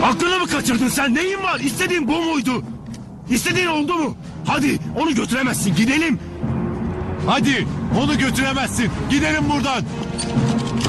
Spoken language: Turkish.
Aklını mı kaçırdın sen? Neyin var? İstediğin bu muydu? İstediğin oldu mu? Hadi onu götüremezsin. Gidelim. Hadi onu götüremezsin. Gidelim buradan.